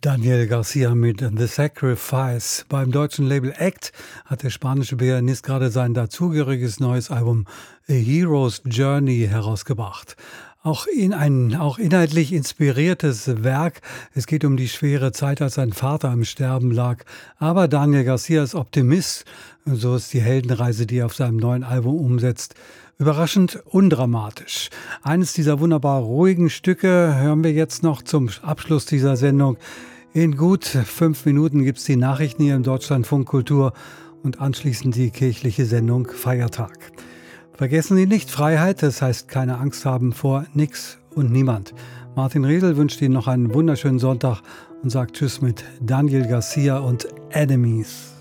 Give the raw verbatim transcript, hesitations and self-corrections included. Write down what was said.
Daniel Garcia mit The Sacrifice. Beim deutschen Label Act hat der spanische Pianist gerade sein dazugehöriges neues Album A Hero's Journey herausgebracht. Auch in ein auch inhaltlich inspiriertes Werk. Es geht um die schwere Zeit, als sein Vater im Sterben lag. Aber Daniel Garcia ist Optimist. Und so ist die Heldenreise, die er auf seinem neuen Album umsetzt, überraschend undramatisch. Eines dieser wunderbar ruhigen Stücke hören wir jetzt noch zum Abschluss dieser Sendung. In gut fünf Minuten gibt es die Nachrichten hier im Deutschlandfunk Kultur und anschließend die kirchliche Sendung Feiertag. Vergessen Sie nicht Freiheit, das heißt keine Angst haben vor nix und niemand. Martin Riedl wünscht Ihnen noch einen wunderschönen Sonntag und sagt Tschüss mit Daniel Garcia und Enemies.